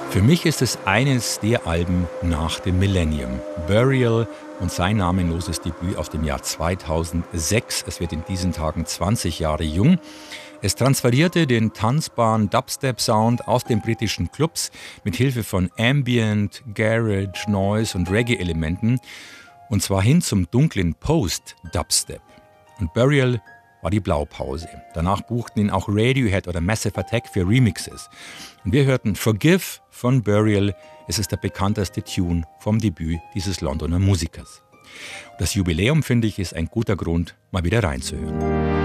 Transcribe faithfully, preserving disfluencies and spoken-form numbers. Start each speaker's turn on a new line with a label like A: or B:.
A: Für mich ist es eines der Alben nach dem Millennium. Burial und sein namenloses Debüt aus dem Jahr zweitausendsechs. Es wird in diesen Tagen zwanzig Jahre jung. Es transferierte den tanzbaren Dubstep-Sound aus den britischen Clubs mit Hilfe von Ambient, Garage, Noise und Reggae-Elementen und zwar hin zum dunklen Post-Dubstep. Und Burial war die Blaupause. Danach buchten ihn auch Radiohead oder Massive Attack für Remixes. Und wir hörten Forgive von Burial. Es ist der bekannteste Tune vom Debüt dieses Londoner Musikers. Das Jubiläum, finde ich, ist ein guter Grund, mal wieder reinzuhören.